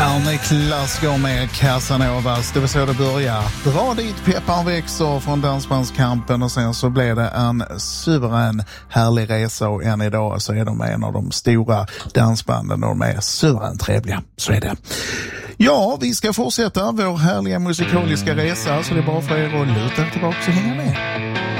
Niklas går med Casanovas. Det var så det börjar. Dra dit peppar växer från Dansbandskampen och sen så blev det en suverän härlig resa och än idag så är de en av de stora dansbanden och de är suveränt trevliga. Så är det. Ja, vi ska fortsätta vår härliga musikaliska resa så det är bara för er att luta tillbaka och hänga med.